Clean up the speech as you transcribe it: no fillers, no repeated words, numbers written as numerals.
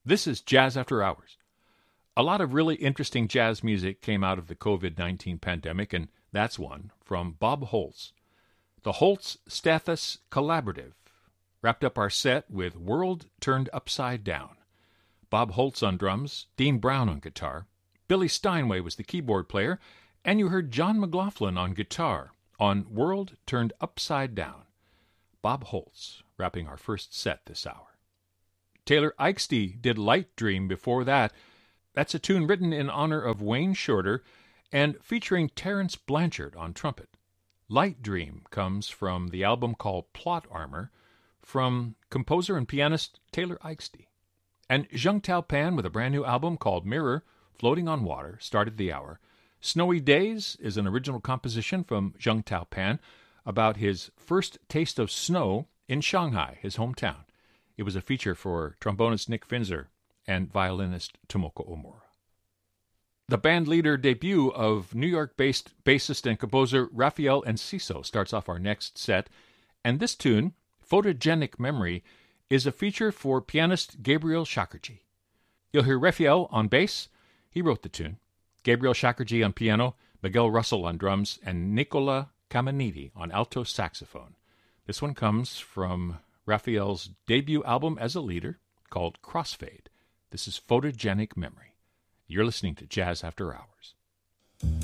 This is Jazz After Hours. A lot of really interesting jazz music came out of the COVID-19 pandemic, and that's one from Bob Holtz. The Holtz Stathis Collaborative wrapped up our set with World Turned Upside Down. Bob Holtz on drums, Dean Brown on guitar, Billy Steinway was the keyboard player, and you heard John McLaughlin on guitar on World Turned Upside Down. Bob Holtz wrapping our first set this hour. Taylor Eichste did Light Dream before that. That's a tune written in honor of Wayne Shorter and featuring Terence Blanchard on trumpet. Light Dream comes from the album called Plot Armor from composer and pianist Taylor Eichste. And Jung Tao Pan with a brand new album called Mirror, Floating on Water, started the hour. Snowy Days is an original composition from Jung Tao Pan about his first taste of snow in Shanghai, his hometown. It was a feature for trombonist Nick Finzer and violinist Tomoko Omura. The band leader debut of New York-based bassist and composer Rafael Enciso starts off our next set, and this tune, Photogenic Memory, is a feature for pianist Gabriel Shakerji. You'll hear Rafael on bass. He wrote the tune. Gabriel Shakerji on piano, Miguel Russell on drums, and Nicola Caminiti on alto saxophone. This one comes from Rafael's debut album as a leader called Crossfade. This is Photogenic Memory. You're listening to Jazz After Hours.